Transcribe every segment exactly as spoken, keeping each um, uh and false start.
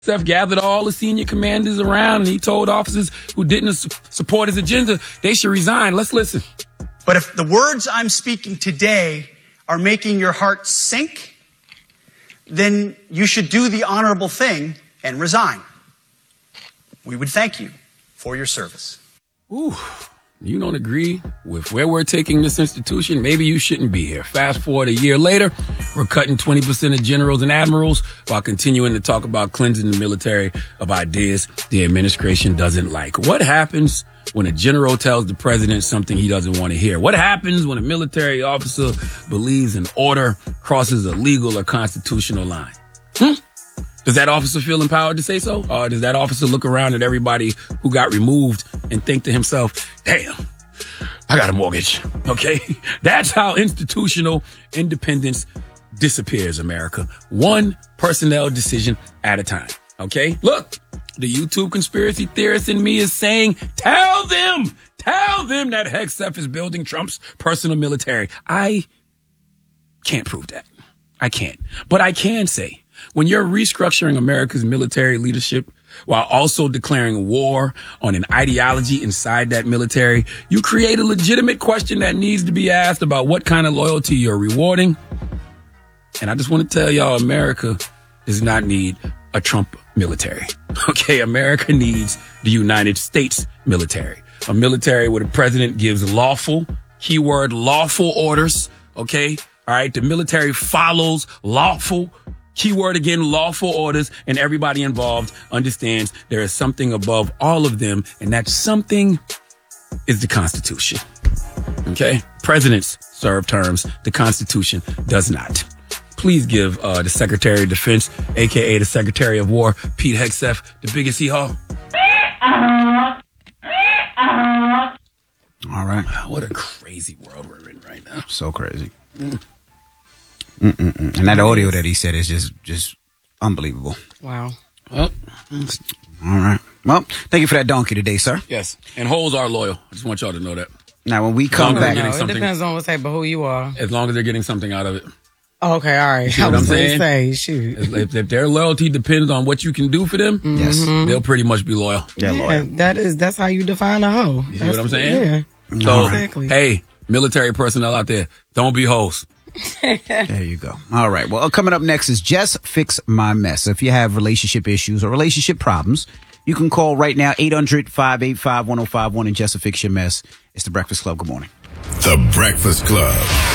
Seth gathered all the senior commanders around and he told officers who didn't su- support his agenda they should resign. Let's listen. But if the words I'm speaking today are making your heart sink, then you should do the honorable thing and resign. We would thank you for your service. Ooh, you don't agree with where we're taking this institution? Maybe you shouldn't be here. Fast forward a year later, we're cutting twenty percent of generals and admirals while continuing to talk about cleansing the military of ideas the administration doesn't like. What happens when a general tells the president something he doesn't want to hear? What happens when a military officer believes an order crosses a legal or constitutional line? Hmm? Does that officer feel empowered to say so? Or does that officer look around at everybody who got removed and think to himself, damn, I got a mortgage, okay? That's how institutional independence disappears, America. One personnel decision at a time, okay? Look, the YouTube conspiracy theorist in me is saying, tell them, tell them that Hegseth is building Trump's personal military. I can't prove that. I can't. But I can say, when you're restructuring America's military leadership while also declaring war on an ideology inside that military, you create a legitimate question that needs to be asked about what kind of loyalty you're rewarding. And I just want to tell y'all, America does not need a Trump military. Okay, America needs the United States military. A military where the president gives lawful, keyword lawful orders, okay? All right, the military follows lawful, keyword again, lawful orders, and everybody involved understands there is something above all of them, and that something is the Constitution. Okay? Presidents serve terms. The Constitution does not. Please give uh, the Secretary of Defense, a k a the Secretary of War, Pete Hegseth, the biggest hee-haw. All right. What a crazy world we're in right now. So crazy. Mm. Mm-mm-mm. And that audio that he said is just just unbelievable. Wow. Well, all right. Well, thank you for that donkey today, sir. Yes. And hoes are loyal. I just want y'all to know that. Now, when we come back... No, it depends on what type of who you are. As long as they're getting something out of it. Oh, okay, all right. You know I what I'm was going to saying? say, shoot. If, if their loyalty depends on what you can do for them, yes, they'll pretty much be loyal. Yeah, loyal. That is, that's how you define a hoe. You see what I'm saying? Yeah. So, exactly. Hey, military personnel out there, don't be hoes. There you go. All right. Well, coming up next is Just Fix My Mess. If you have relationship issues or relationship problems, you can call right now, eight hundred, five eight five, one oh five one, and just fix your mess. It's The Breakfast Club. Good morning. The Breakfast Club.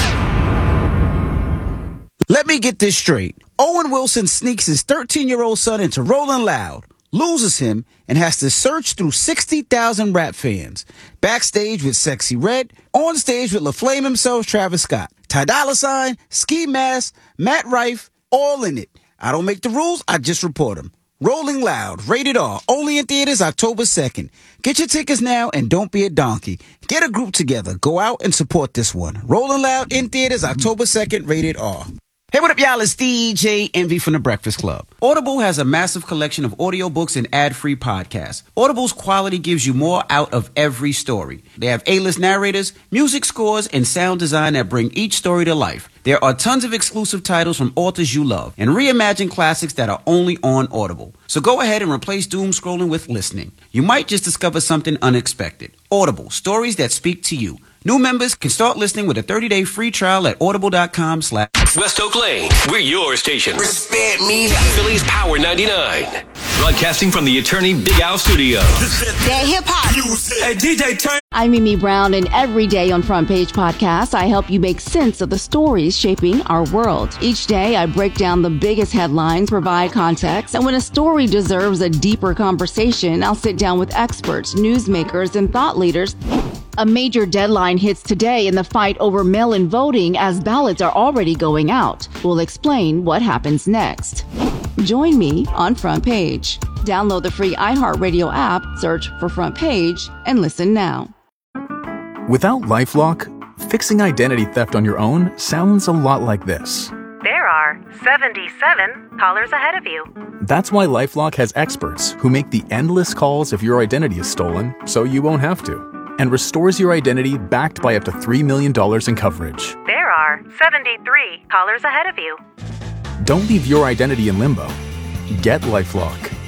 Let me get this straight. Owen Wilson sneaks his thirteen-year-old son into Rolling Loud, loses him, and has to search through sixty thousand rap fans. Backstage with Sexy Red, on stage with LaFlame himself, Travis Scott. Ty Dolla Sign, Ski Mask, Matt Rife, all in it. I don't make the rules, I just report them. Rolling Loud, rated R, only in theaters October second. Get your tickets now and don't be a donkey. Get a group together, go out and support this one. Rolling Loud in theaters October second, rated R. Hey, what up, y'all? It's D J Envy from The Breakfast Club. Audible has a massive collection of audiobooks and ad-free podcasts. Audible's quality gives you more out of every story. They have A-list narrators, music scores, and sound design that bring each story to life. There are tons of exclusive titles from authors you love and reimagine classics that are only on Audible. So go ahead and replace doom scrolling with listening. You might just discover something unexpected. Audible, stories that speak to you. New members can start listening with a thirty-day free trial at audible.com slash West Oak Lane, we're your station. Respect me. Philly's Power ninety-nine. Broadcasting from the Attorney Big Al Studio. That hip hop. Hey, D J, turn. I'm Mimi Brown, and every day on Front Page Podcast, I help you make sense of the stories shaping our world. Each day, I break down the biggest headlines, provide context, and when a story deserves a deeper conversation, I'll sit down with experts, newsmakers, and thought leaders. A major deadline hits today in the fight over mail-in voting as ballots are already going out. We'll explain what happens next. Join me on Front Page. Download the free iHeartRadio app, search for Front Page, and listen now. Without LifeLock, fixing identity theft on your own sounds a lot like this. There are seventy-seven callers ahead of you. That's why LifeLock has experts who make the endless calls if your identity is stolen so you won't have to, and restores your identity backed by up to three million dollars in coverage. There are seventy-three callers ahead of you. Don't leave your identity in limbo. Get LifeLock.